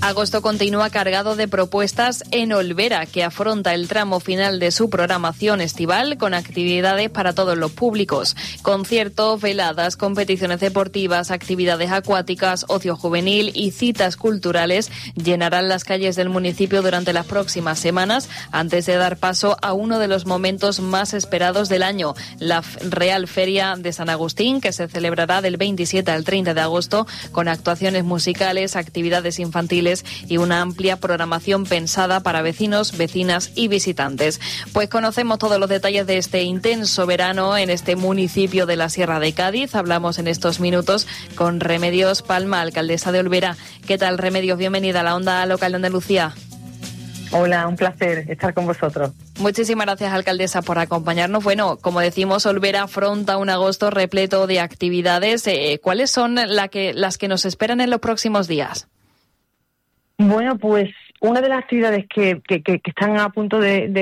Agosto continúa cargado de propuestas en Olvera, que afronta el tramo final de su programación estival con actividades para todos los públicos. Conciertos, veladas, competiciones deportivas, actividades acuáticas, ocio juvenil y citas culturales llenarán las calles del municipio durante las próximas semanas antes de dar paso a uno de los momentos más esperados del año, la Real Feria de San Agustín, que se celebrará del 27 al 30 de agosto con actuaciones musicales, actividades infantiles y una amplia programación pensada para vecinos, vecinas y visitantes. Pues conocemos todos los detalles de este intenso verano en este municipio de la Sierra de Cádiz. Hablamos en estos minutos con Remedios Palma, alcaldesa de Olvera. ¿Qué tal, Remedios? Bienvenida a la Onda Local de Andalucía. Hola, un placer estar con vosotros. Muchísimas gracias, alcaldesa, por acompañarnos. Bueno, como decimos, Olvera afronta un agosto repleto de actividades. ¿Cuáles son las que nos esperan en los próximos días? Bueno, pues una de las actividades que están a punto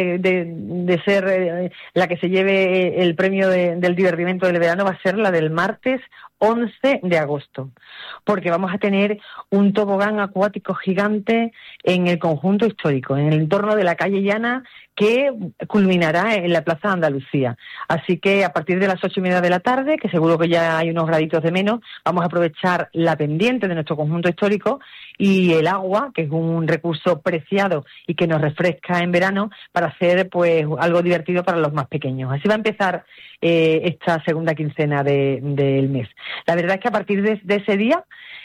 de ser la que se lleve el premio del divertimento del verano va a ser la del martes 11 de agosto, porque vamos a tener un tobogán acuático gigante en el conjunto histórico, en el entorno de la calle Llana, que culminará en la Plaza de Andalucía. Así que a partir de las 8:30 de la tarde, que seguro que ya hay unos graditos de menos, vamos a aprovechar la pendiente de nuestro conjunto histórico y el agua, que es un recurso preciado y que nos refresca en verano, para hacer pues algo divertido para los más pequeños. Así va a empezar esta segunda quincena del mes. La verdad es que a partir de ese día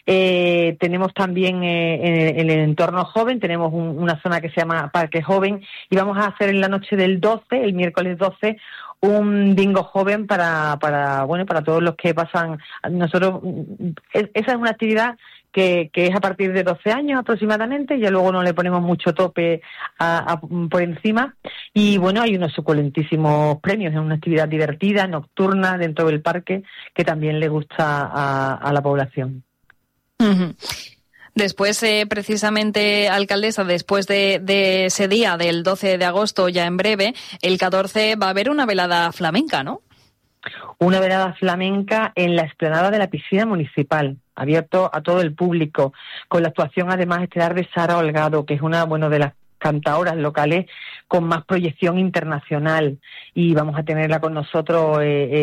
tenemos también en el entorno joven, tenemos una zona que se llama Parque Joven, y vamos a hacer en la noche del 12, el miércoles 12, un bingo joven para todos los que pasan. Nosotros, esa es una actividad que es a partir de 12 años aproximadamente, ya luego no le ponemos mucho tope por encima, y bueno, hay unos suculentísimos premios, es una actividad divertida, nocturna, dentro del parque, que también le gusta a la población. Uh-huh. Después, precisamente, alcaldesa, después de ese día, del 12 de agosto, ya en breve, el 14 va a haber una velada flamenca, ¿no? Una velada flamenca en la explanada de la piscina municipal, abierto a todo el público, con la actuación además estelar de Sara Holgado, que es una de las cantaoras locales con más proyección internacional, y vamos a tenerla con nosotros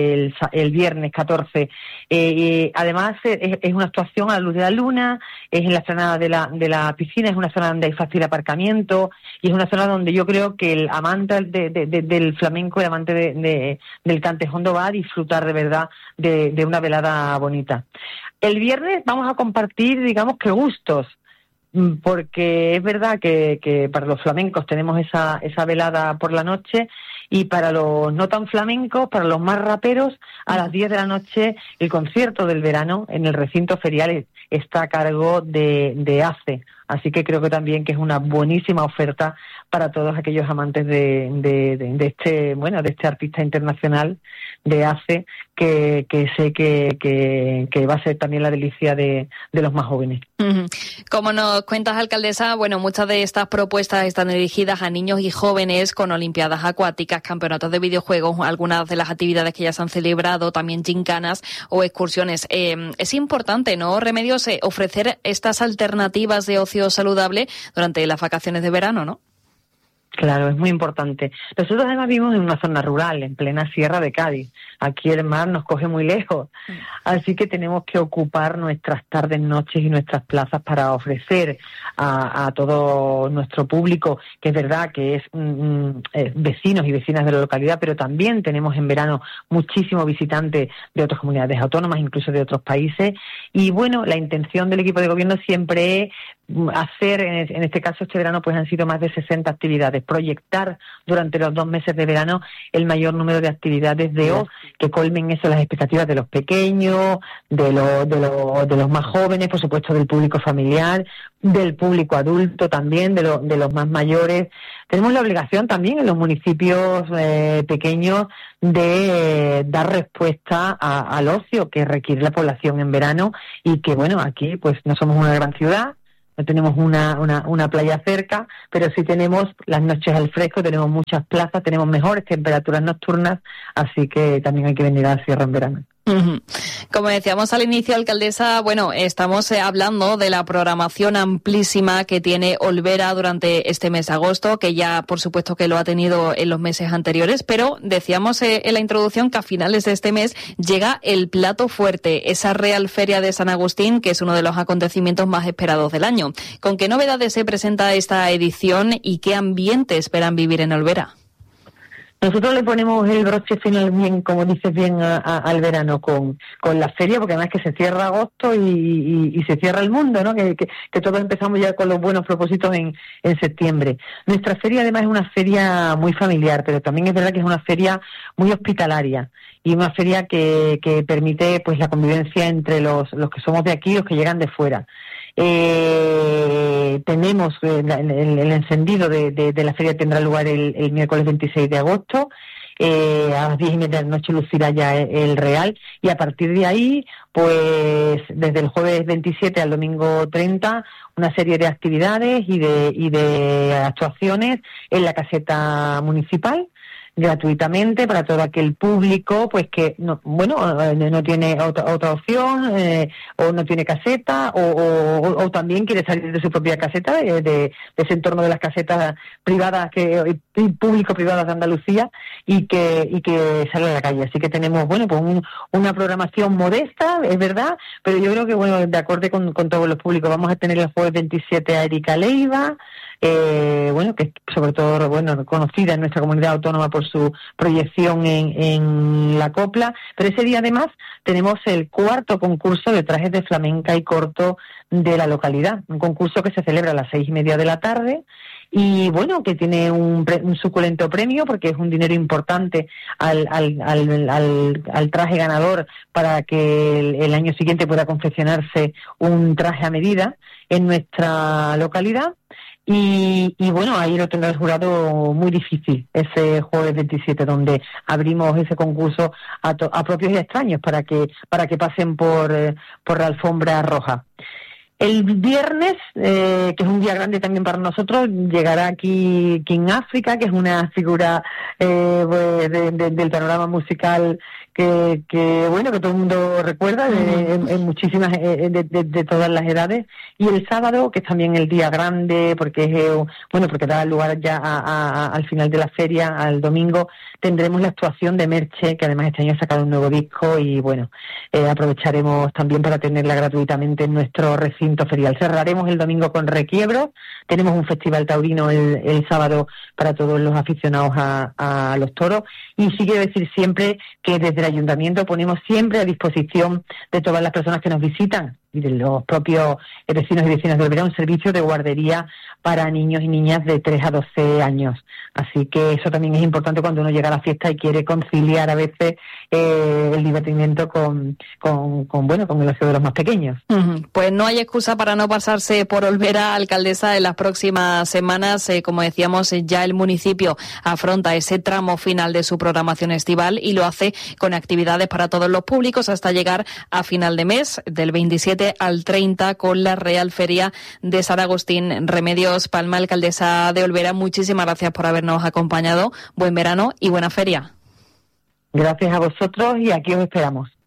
el viernes 14. Además es una actuación a la luz de la luna, es en la zona de la piscina, es una zona donde hay fácil aparcamiento, y es una zona donde yo creo que el amante del flamenco, el amante del cantejondo va a disfrutar de verdad de una velada bonita. El viernes vamos a compartir, digamos que gustos, porque es verdad que para los flamencos tenemos esa velada por la noche, y para los no tan flamencos, para los más raperos, a las 10 de la noche el concierto del verano en el recinto ferial está a cargo de ACE. Así que creo que también que es una buenísima oferta para todos aquellos amantes de este artista internacional de ACE, que sé que va a ser también la delicia de los más jóvenes. Uh-huh. Como nos cuentas, alcaldesa, bueno, muchas de estas propuestas están dirigidas a niños y jóvenes, con olimpiadas acuáticas, campeonatos de videojuegos, algunas de las actividades que ya se han celebrado, también gincanas o excursiones. Es importante, ¿no, Remedios, ofrecer estas alternativas de ocio saludable durante las vacaciones de verano, ¿no? Claro, es muy importante. Nosotros además vivimos en una zona rural, en plena Sierra de Cádiz. Aquí el mar nos coge muy lejos, así que tenemos que ocupar nuestras tardes, noches y nuestras plazas para ofrecer a todo nuestro público, que es verdad que es vecinos y vecinas de la localidad, pero también tenemos en verano muchísimos visitantes de otras comunidades autónomas, incluso de otros países. Y bueno, la intención del equipo de gobierno siempre es hacer, en este caso este verano, pues han sido más de 60 actividades, proyectar durante los 2 meses de verano el mayor número de actividades de ocio que colmen eso, las expectativas de los pequeños, de los más jóvenes, por supuesto del público familiar, del público adulto también, de los más mayores. Tenemos la obligación también en los municipios pequeños de dar respuesta al ocio que requiere la población en verano, y que bueno, aquí pues no somos una gran ciudad, no tenemos una playa cerca, pero sí tenemos las noches al fresco, tenemos muchas plazas, tenemos mejores temperaturas nocturnas, así que también hay que venir a la sierra en verano. Como decíamos al inicio, alcaldesa, bueno, estamos hablando de la programación amplísima que tiene Olvera durante este mes de agosto, que ya por supuesto que lo ha tenido en los meses anteriores, pero decíamos en la introducción que a finales de este mes llega el plato fuerte, esa Real Feria de San Agustín, que es uno de los acontecimientos más esperados del año. ¿Con qué novedades se presenta esta edición y qué ambiente esperan vivir en Olvera? Nosotros le ponemos el broche final bien, como dices bien, al verano con la feria, porque además que se cierra agosto y se cierra el mundo, ¿no? Que todos empezamos ya con los buenos propósitos en septiembre. Nuestra feria además es una feria muy familiar, pero también es verdad que es una feria muy hospitalaria y una feria que permite pues la convivencia entre los que somos de aquí y los que llegan de fuera. Tenemos el encendido de la feria tendrá lugar el miércoles 26 de agosto. A las 10:30 de la noche lucirá ya el Real, y a partir de ahí, pues desde el jueves 27 al domingo 30, una serie de actividades y de actuaciones en la caseta municipal, gratuitamente para todo aquel público pues que no tiene otra opción, o no tiene caseta, o también quiere salir de su propia caseta, de ese entorno de las casetas privadas y público-privadas de Andalucía, y que sale a la calle. Así que tenemos pues una programación modesta, es verdad, pero yo creo que de acorde con todos los públicos. Vamos a tener el jueves 27 a Erika Leiva, que es sobre todo conocida en nuestra comunidad autónoma por su proyección en la copla, pero ese día además tenemos el cuarto concurso de trajes de flamenca y corto de la localidad, un concurso que se celebra a las 6:30 de la tarde y que tiene un suculento premio, porque es un dinero importante al traje ganador para que el año siguiente pueda confeccionarse un traje a medida en nuestra localidad. Y ahí lo tendrá el jurado muy difícil, ese jueves 27, donde abrimos ese concurso a propios y extraños para que pasen por la alfombra roja. El viernes, que es un día grande también para nosotros, llegará aquí King África, que es una figura del panorama musical que todo el mundo recuerda, en muchísimas, de todas las edades. Y el sábado, que es también el día grande, porque da lugar ya al final de la feria, al domingo, tendremos la actuación de Merche, que además este año ha sacado un nuevo disco, y aprovecharemos también para tenerla gratuitamente en nuestro recinto ferial. Cerraremos el domingo con Requiebros. Tenemos un festival taurino el sábado para todos los aficionados a los toros. Y sí quiero decir siempre que desde el Ayuntamiento ponemos siempre a disposición de todas las personas que nos visitan y de los propios vecinos y vecinas de Olvera un servicio de guardería para niños y niñas de 3 a 12 años. Así que eso también es importante cuando uno llega a la fiesta y quiere conciliar a veces el divertimiento con el ocio de los más pequeños. Pues no hay excusa para no pasarse por Olvera, alcaldesa, en las próximas semanas. Como decíamos, ya el municipio afronta ese tramo final de su programación estival y lo hace con actividades para todos los públicos hasta llegar a final de mes, del 27 al 30, con la Real Feria de San Agustín. Remedios Palma, alcaldesa de Olvera, muchísimas gracias por habernos acompañado. Buen verano y buena feria. Gracias a vosotros, y aquí os esperamos.